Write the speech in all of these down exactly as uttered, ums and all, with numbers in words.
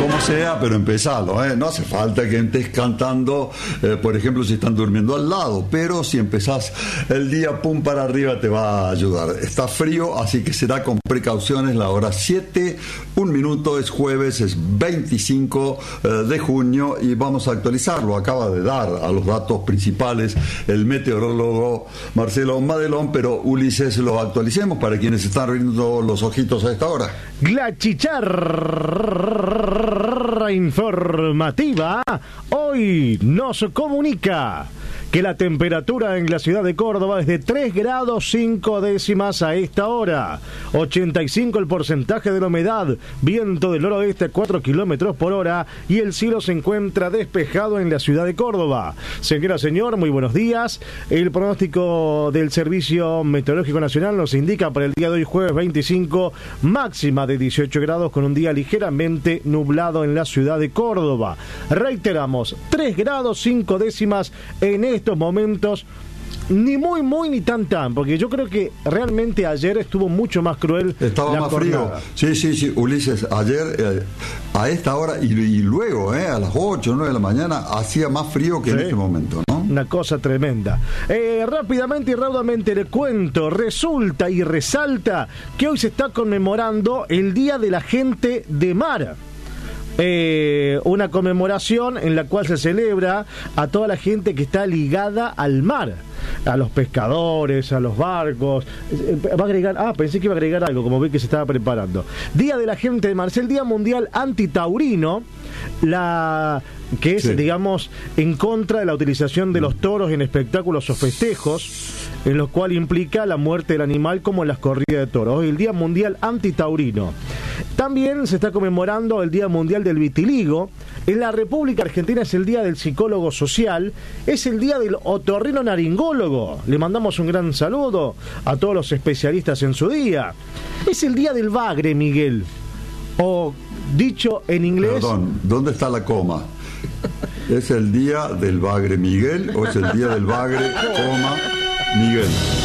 como sea, pero empezalo, ¿eh? No hace falta que estés cantando, eh, por ejemplo, si están durmiendo al lado, pero si empezás el día pum para arriba te va a ayudar. Está frío, así que será con precauciones. La hora siete, un minuto, es jueves, es veinticinco de junio y vamos a actualizarlo. Acaba de dar a los datos principales el meteorólogo Marcelo Madelón, pero Ulises, lo actualicemos para quienes están abriendo los ojitos a esta hora. La chicharra informativa hoy nos comunica que la temperatura en la ciudad de Córdoba es de tres grados cinco décimas a esta hora, ochenta y cinco el porcentaje de la humedad, viento del noroeste a cuatro kilómetros por hora y el cielo se encuentra despejado en la ciudad de Córdoba. Señora, señor, muy buenos días. El pronóstico del Servicio Meteorológico Nacional nos indica para el día de hoy, jueves veinticinco, máxima de dieciocho grados con un día ligeramente nublado en la ciudad de Córdoba. Reiteramos, tres grados cinco décimas en este estos momentos, ni muy muy ni tan tan, porque yo creo que realmente ayer estuvo mucho más cruel. Estaba la más jornada. frío. Sí, sí, sí, Ulises, ayer eh, a esta hora y, y luego, eh, a las ocho, nueve de la mañana, hacía más frío que sí, en este momento, ¿no? Una cosa tremenda. Eh, rápidamente y raudamente le cuento, resulta y resalta que hoy se está conmemorando el Día de la Gente de Mar. Eh, una conmemoración en la cual se celebra a toda la gente que está ligada al mar, a los pescadores, a los barcos. Va a agregar, ah, pensé que iba a agregar algo, como vi que se estaba preparando. Día de la Gente de Mar, es el Día Mundial Antitaurino, la que es, sí, digamos, en contra de la utilización de los toros en espectáculos o festejos, en los cuales implica la muerte del animal, como en las corridas de toros. Hoy el Día Mundial Antitaurino. También se está conmemorando el Día Mundial del Vitiligo. En la República Argentina es el Día del Psicólogo Social, es el Día del Otorrinolaringólogo. Le mandamos un gran saludo a todos los especialistas en su día. Es el Día del Bagre, Miguel. O dicho en inglés... Perdón, ¿dónde está la coma? ¿Es el Día del Bagre Miguel o es el Día del Bagre, coma, Miguel?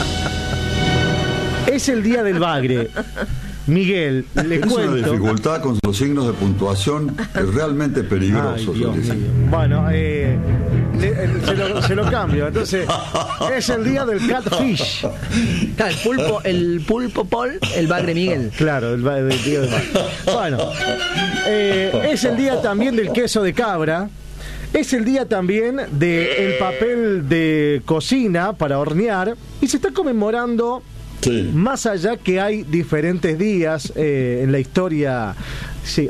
Es el Día del Bagre. Miguel, le es cuento... una dificultad con los signos de puntuación realmente peligrosos. Ay, Dios mío. Bueno, eh, le, se, lo, se lo cambio. Entonces, es el día del catfish. Claro, el pulpo, el pulpo Paul, el bagre Miguel. Claro, el, el día del bagre. Bueno, eh, es el día también del queso de cabra. Es el día también del papel de cocina para hornear. Y se está conmemorando... Sí. Más allá que hay diferentes días eh, en la historia